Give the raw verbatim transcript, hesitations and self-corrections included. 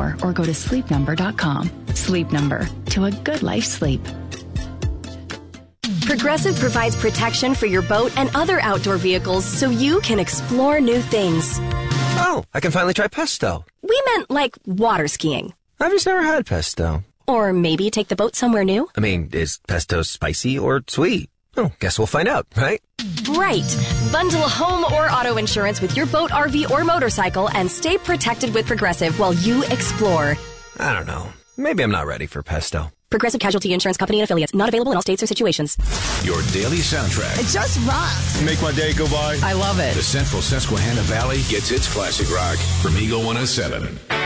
more or go to sleep number dot com. Sleep Number, to a good night's sleep. Progressive provides protection for your boat and other outdoor vehicles so you can explore new things. Oh, I can finally try pesto. We meant like water skiing. I've just never had pesto. Or maybe take the boat somewhere new. I mean, is pesto spicy or sweet? Oh, guess we'll find out, right? Right. Bundle home or auto insurance with your boat, R V, or motorcycle and stay protected with Progressive while you explore. I don't know. Maybe I'm not ready for pesto. Progressive Casualty Insurance Company and Affiliates. Not available in all states or situations. Your daily soundtrack. It just rocks. Make my day go by. I love it. The Central Susquehanna Valley gets its classic rock from Eagle one oh seven.